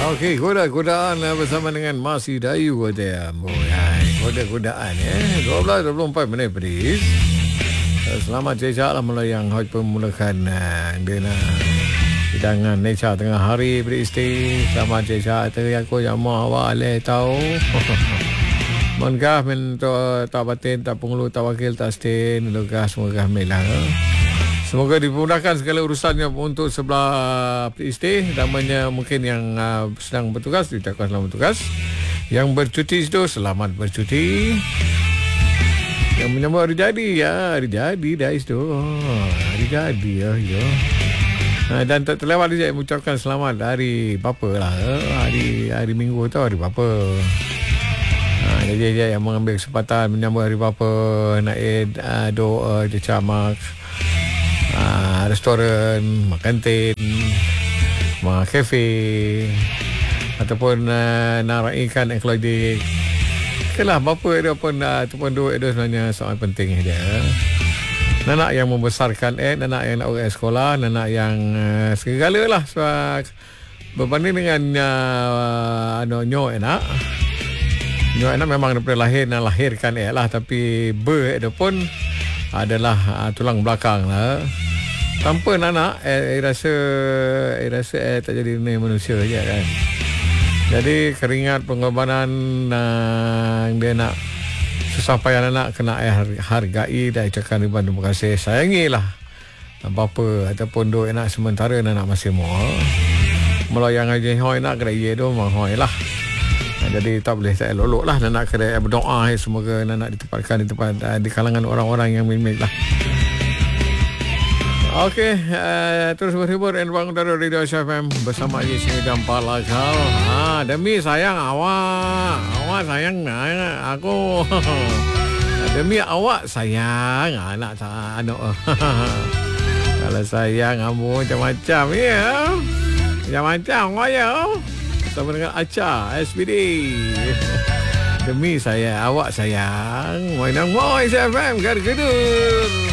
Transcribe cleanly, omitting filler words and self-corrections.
Okey, kuda-kudaan bersama dengan Mas Dayu kata. Kuda-kudaan 12:24 minit pedis. Selamat jejak lah mula yang hoj pemulakan dia hidangan Neca tengah hari beristi. Selamat jejak tu aku yang mau awak le tahu. Mengah men tak batin tak pengulu tak wakil tak stin lugah semoga melang. Semoga dimudahkan segala urusannya untuk sebelah istri. Namanya mungkin yang sedang bertugas, diucapkan selamat bertugas. Yang bercuti itu selamat bercuti. Yang menyambut hari jadi, hari jadi dah itu. Hari jadi ya. Dan tak terlewat saya mengucapkan selamat hari Bapa lah. Hari Minggu tu hari Bapa. Jadi yang mengambil kesempatan menyambut hari Bapa, naik doa je camak. Restoran, kantin, kafe ataupun naraikan ekologi. Kelah bapa dia pun ataupun duit dia sebenarnya soal penting dia. Anak yang membesarkan anak yang nak pergi sekolah, anak yang segala lah sebab berbanding dengan nyok anak memang daripada lahir dan lahirkan lah, tapi dia pun adalah tulang belakang lah. Tanpa anak rasa tak jadi manusia je kan. Jadi keringat pengorbanan dia nak susah payah anak kena hargai dan ucapkan ribuan terima kasih. Sayangilah bapa ataupun dua anak sementara anak masih muda. Mula yang aja hoi nak kena ye tu mahoi lah. Jadi tak boleh tak elok lah nak kena berdoa semoga anak ditempatkan di kalangan orang-orang yang milik lah. Okey, terus berhibur dan bangun dari Radio FM bersama Haji Sini dan Palakal. Demi sayang awak sayang aku. Demi awak sayang anak kalau sayang kamu macam-macam ya. Macam-macam ya. Bersama dengan Acha SBD. Demi saya awak sayang. Moy FM Gargadur.